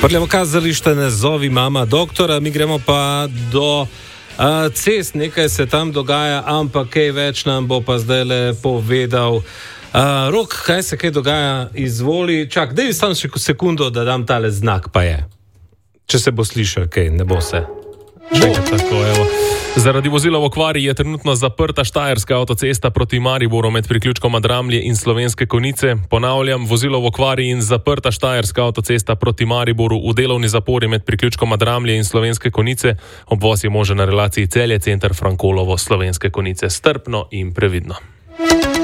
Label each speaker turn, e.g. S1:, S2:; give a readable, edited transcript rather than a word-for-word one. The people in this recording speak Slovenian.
S1: Prljavo kazalište ne zovi mama doktora, mi gremo pa do cest, nekaj se tam dogaja, ampak kaj več nam bo pa zdaj povedal. Rok, kaj se kaj dogaja, izvoli. Čak, daj samo še sekundo, da dam tale znak, pa je. Če se bo slišal, kaj, ne bo se.
S2: Tako, evo. Zaradi vozila v okvari je trenutno zaprta štajerska avtocesta proti Mariboru med priključkoma Dramlje in Slovenske Konjice. Ponavljam, vozilo v okvari in zaprta štajerska avtocesta proti Mariboru v delovni zapori med priključkoma Dramlje in Slovenske Konjice. Obvoz je možen na relaciji Celje, center Frankolovo, Slovenske Konjice. Strpno in previdno.